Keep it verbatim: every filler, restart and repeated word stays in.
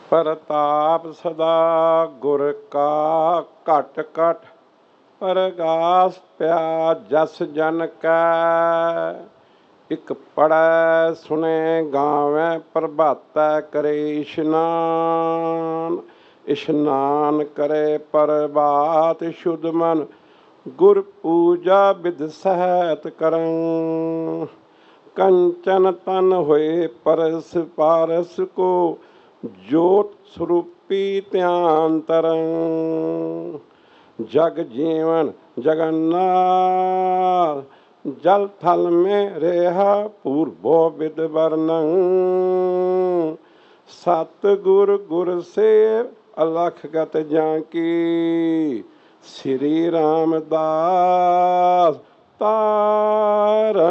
ਪ੍ਰਤਾਪ ਸਦਾ ਗੁਰ ਕਾ ਘਟ ਘਟ, ਪ੍ਰਗਾਸ ਪਿਆ ਜਸ ਜਨ ਕੈ। ਇਕ ਪੜ੍ਹੈ ਸੁਣੇ ਗਾਵੈ, ਪ੍ਰਭਾਤੈ ਕਰੇ ਇਸ਼ਨਾਨ। ਇਸ਼ਨਾਨ ਕਰੇ ਪ੍ਰਭਾਤ ਸ਼ੁੱਧ ਮਨ, ਗੁਰ ਪੂਜਾ ਬਿਧ ਸਹਿਤ ਕਰੰ। ਕੰਚਨ ਤਨ ਹੋਏ ਪਰਸ ਪਾਰਸ ਕੋ, ਜੋਤ ਸਰੂਪੀ ਧਿਆਨ ਤਰੰ। जग जीवन जगन्नाथ, जल थल में रेहा पूर्वो विद वर्णन। सतगुर गुर सेव अलख गत जाकी, श्री रामदास तार